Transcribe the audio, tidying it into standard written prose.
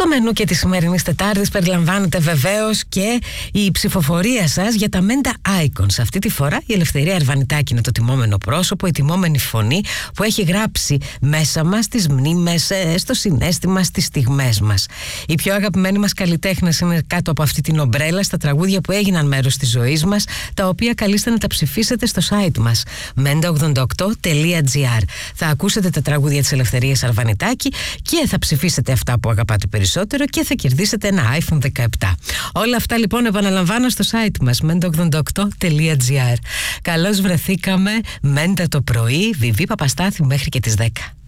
Στο μενού και τη σημερινή Τετάρτης περιλαμβάνεται βεβαίως και η ψηφοφορία σας για τα Menta Icons. Αυτή τη φορά η Ελευθερία Αρβανιτάκη είναι το τιμόμενο πρόσωπο, η τιμόμενη φωνή που έχει γράψει μέσα μας τις μνήμες, στο συναίσθημα, στις στιγμές μας. Οι πιο αγαπημένοι μας καλλιτέχνες είναι κάτω από αυτή την ομπρέλα στα τραγούδια που έγιναν μέρος της ζωής μας, τα οποία καλείστε να τα ψηφίσετε στο site μας menta88.gr. Θα ακούσετε τα τραγούδια της Ελευθερίας Αρβανιτάκη και θα ψηφίσετε αυτά που αγαπάτε περισσότερο και θα κερδίσετε ένα iPhone 17. Όλα αυτά λοιπόν επαναλαμβάνω στο site μας menta88.gr. Καλώς βρεθήκαμε, Μέντα το πρωί, Βιβί Παπαστάθη μέχρι και τις 10.